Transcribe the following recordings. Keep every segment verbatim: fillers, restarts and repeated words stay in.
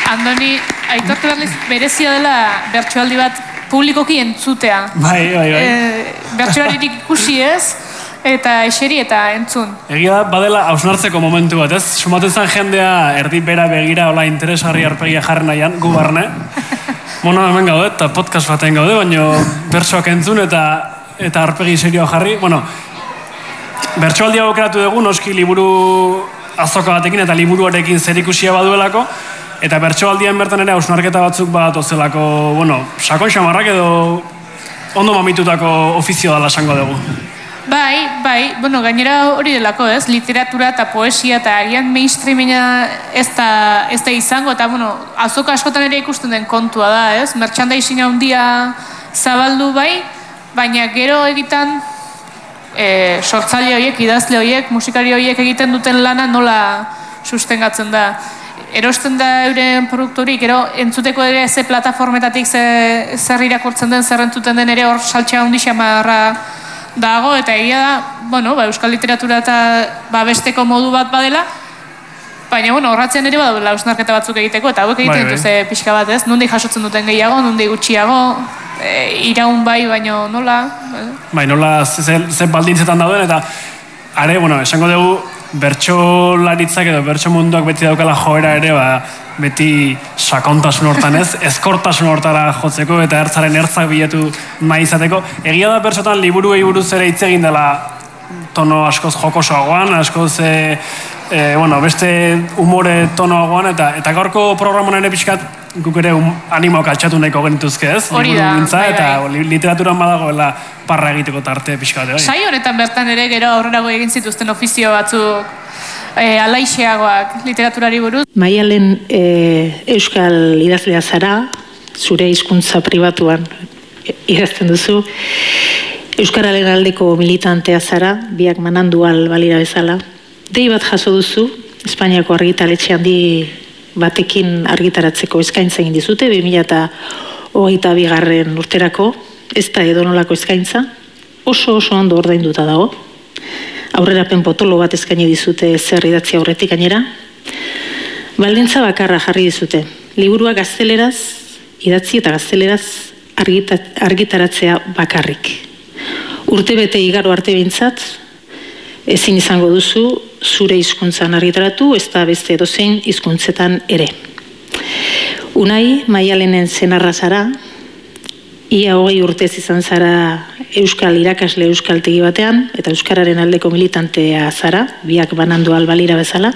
Andoni, aitortu berliz, berezia dela bertsoaldi bat publikoki entzutea. Bai, bai, bai. E, bertsolaririk ikusi ez, eta eseri eta entzun. Egia da, badela hausnartzeko momentu bat, ez? Sumaten zen jendea erdi bera begira hola interesgarri arpegia jarri nahian, gu barne. Bueno, hemen gaude, eta podcast baten gaude, baina bertsoak entzun eta eta arpegi serioa jarri. Bueno, bertsoaldia aukeratu dugu, noski liburu azoka batekin eta liburuarekin zerikusia baduelako, eta bertsoaldian bertan ere hausnarketa batzuk bat ozelako, bueno, sakon xamarrak edo ondo mamitutako ofizio dela esango dugu. Bai, bai, bueno, gainera hori delako, ez? Literatura eta poesia eta agian mainstreamina ez da, ez da izango, eta, bueno, azoka askotan ere ikusten den kontua da, ez? Merchandising handia zabaldu bai, baina gero egitan e, sortzaile horiek, idazle horiek, musikari horiek egiten duten lana nola sustengatzen da. Erosten da euren produktorik, gero entzuteko ere ze plataformetatik ze, zer irakurtzen den, zer entzuten den ere hor saltxea handi xamarra dago, eta egia da, bueno, ba, euskal literatura eta ba, besteko modu bat badela, baina, bueno, horratzean ere badauela hausnarketa batzuk egiteko, eta hauek egiten dituzte pixka bat, ez? Nondik jasotzen duten gehiago, nondik gutxiago, e, iraun bai, baina nola? Bai, nola ze, ze baldintzetan dauden, eta are, bueno, esango dugu, bertsolaritzak edo bertso munduak beti daukala joera ere, ba, beti sakontasun hortan ez, ezkortasun hortara jotzeko eta ertzaren ertzak bilatu nahi izateko. Egia da bertsotan liburuei buruz ere hitz egin dela tono askoz jokosoagoan, askoz e, e, bueno, beste umore tonoagoan, eta eta gaurko programan ere pixkat guk ere um, animoak altxatu nahiko genituzke ez, hori da, gintza, bai, eta bai. Literaturan badagoela parra egiteko tarte pixkate. Bai. Sai honetan bertan ere gero aurrerago egin zituzten ofizio batzuk e, alaixeagoak literaturari buruz. Maialen e, euskal idazlea zara, zure hizkuntza pribatuan idazten duzu, euskararen aldeko militantea zara, biak manandual balira bezala. Dei bat jaso duzu, Espainiako argitaletxe handi batekin argitaratzeko eskaintza egin dizute, bi mila hogeita bigarren urterako, ez da edonolako eskaintza, oso oso ondo ordainduta dago. Aurrerapen potolo bat eskaini dizute zer idatzi aurretik gainera. Baldintza bakarra jarri dizute, liburua gazteleraz, idatzi eta gazteleraz argitaratzea bakarrik. Urte bete igaro arte bintzat, ezin izango duzu zure hizkuntzan argitaratu, ez da beste edozein hizkuntzetan ere. Unai, Maialenen senarra zara, ia hogei urtez izan zara euskal irakasle euskaltegi batean, eta euskararen aldeko militantea zara, biak banandu albalira bezala.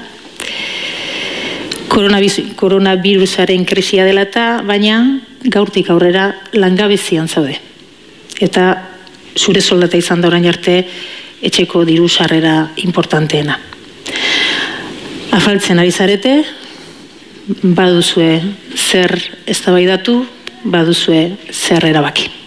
Koronavirusaren krisia dela eta, baina gaurtik aurrera langabezian zaude. Eta zure soldata izan da orain arte etxeko diru sarrera importanteena. Afaltzen ari zarete, baduzue zer eztabaidatu, baduzue zer erabaki.